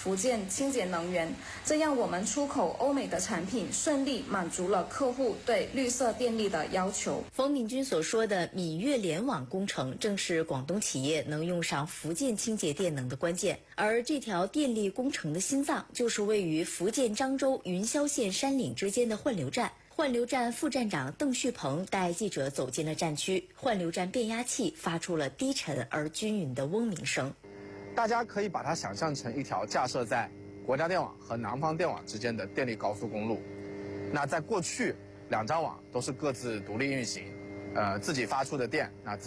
福建清洁能源，这样我们出口欧美的产品顺利满足了客户对绿色电力的要求。 冯敏军所说的闽粤联网工程，正是广东企业能用上福建清洁电能的关键。而这条电力工程的心脏，就是位于福建漳州云霄县山岭之间的换流站。换流站副站长邓旭鹏带记者走进了站区，换流站变压器发出了低沉而均匀的嗡鸣声。 大家可以把它想象成一条架设在国家电网和南方电网之间的电力高速公路。那在过去，两张网都是各自独立运行，自己发出的电，